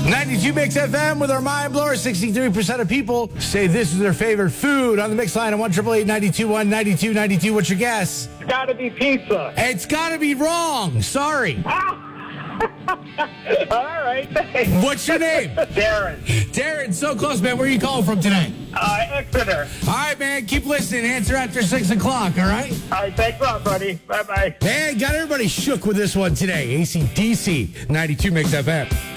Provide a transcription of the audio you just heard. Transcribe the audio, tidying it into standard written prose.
92 Mix FM with our mind blower. 63% of people say this is their favorite food. On the mix line at 1-888-921-9292. What's your guess? It's got to be pizza. It's got to be wrong. Sorry. All right. Thanks. What's your name? Darren. Darren, so close, man. Where are you calling from today? Exeter. All right, man. Keep listening. Answer after 6 o'clock, all right? All right. Thanks a lot, buddy. Bye-bye. Man, got everybody shook with this one today. AC/DC, 92 Mix FM.